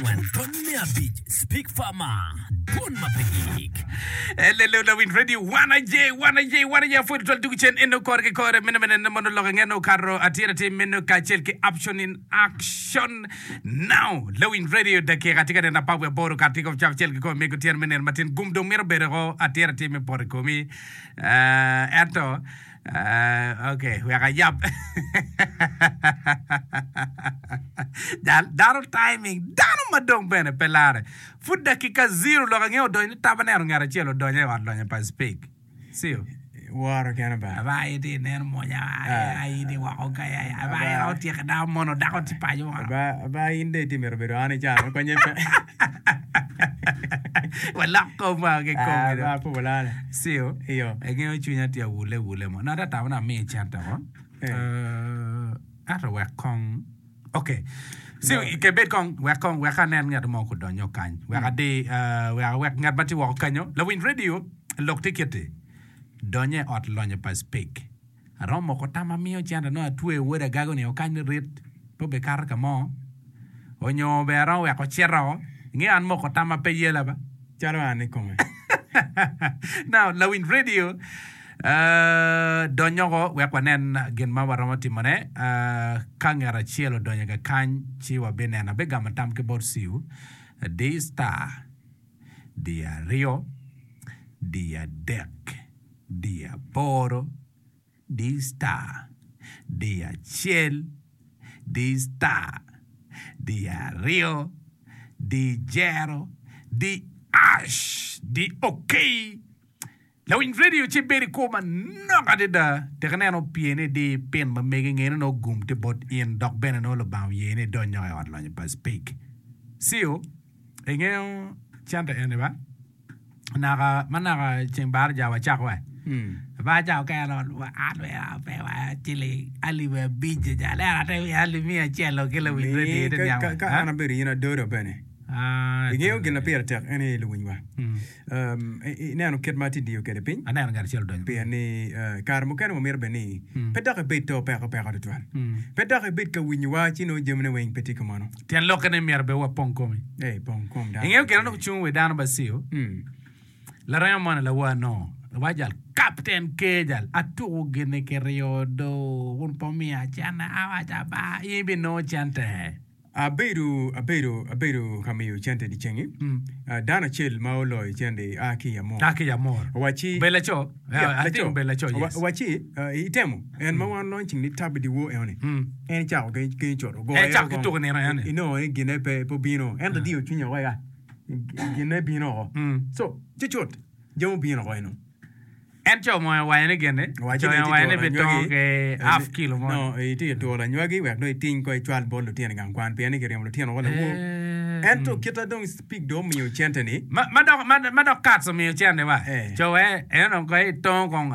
ang'wen ton mia abich Speak Farmer Bon Mapigik Hello Lawin Radio wana je full tol duguchen eno korge kore men mono loga ngeno karo atira te meno ka chelke option in action now Lawin Radio da ke katika na pawe boro katika of chelke ko mego tier menen matin gumdo mero berego atira te me por komi eto okay we are yap daro timing daro madong bene pelare food dakika 0 loga ngeo do ni tabanero ngara chelo do nya wa do nya pa speak sio Wara kana ba. Vai di ner monya ai di wa o kai ai vai o ti kada mono da ko ti pa yo. Ba inde ti mero bero ani cha ko nyepe. Wala ko ma ke ko. Ba po wala. Sio. Iyo. E nge chunya ti wule mo. Na da ta na me chanta ho. Ara wa kong. Okay. Sio ke bet kong wa kanen ngat mo ko do nyo kan. Wa ka de wa ngat ba ti wa kanyo. Lawin Radio lok tikete. Donye ot lonye pa speak. Romo ko tama mio chanda no atue wera gago ne okany rit po be kar kamo. Onyo bero we ko chero. Ngi an mo ko tama pe yela ba. Charo ani ko. Now Lawin Radio donyo go we ko nen gen ma waramo timone kangera chielo donye ga kan chiwa benena be gama tam ke bot siu. Di star. Dia Rio. Dia Deck. Dia Poro, di Star, dia Chiel, di Star, dia Rio, di Jero, di Ash, di OK. Lawin Radio ci beri koma noga de da te kaneno piene di pen ma mege ngene no gum te bot in dok bene no lo baw yene do nyoy wat lañu pa speak. Sio, ngeo chanta ene ba. Naga manaka chimbar jawa chakwa. Ba jaw ka lo wa adwe pe wa chili ali we bije jale ate ali mi chelo ke Lawin Radio de nyama. Ka ana beri ina doro bene. Ngeo gena per tek ene lo winwa. Nano ket mati dio ke de pin. Ana ngar chelo do. Pe ni kar mo kan mo mer bene. Peda ke beto pe ko de tuan. Peda ke bet ka winwa chino jemne wen peti kamano. Ten lokane mer be wa ponko mi. Pon kom da. Ngeo ke no chung we dan basio. La rayamana la wa no. Wajal Captain Kejal atu gene ke Rio do un pomia chana awaja ba ibi no chante. Aberu kamiyo chante di chengi. Dana chel maolo chende aki ya mor. Wachi Bella cho. I think Bella cho. Yes. Wachi itemo en mawa launching ni tabi di wo ene. En chao ke choro go. E chao ki to ne ene. Ino gene pe bino en dio chunya wa ya. Gene bino. So, chichot. Jomo bino wa eno. En cho mo wa ene gene. Cho wa ene beton ke half kilo mo. No, iti to la nywagi wa no tin ko chwal bol tien gang kwan pe ne kerem tien wala wo. En to kita don't speak do mi chente ni. Ma do kat so mi chente wa. Cho en on ko ton kong